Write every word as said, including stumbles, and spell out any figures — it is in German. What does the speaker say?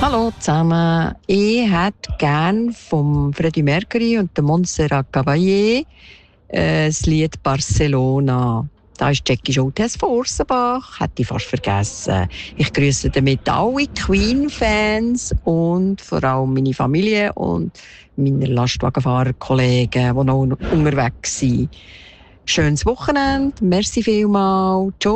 Hallo zusammen. Ich hätte gerne vom Freddie Mercury und der Montserrat Caballé äh, das Lied Barcelona. Da ist Jackie Schultes von Ursenbach, hätte ich fast vergessen. Ich grüße damit alle Queen-Fans und vor allem meine Familie und meine Lastwagenfahrerkollegen, die noch unterwegs sind. Schönes Wochenende, merci vielmals. Ciao.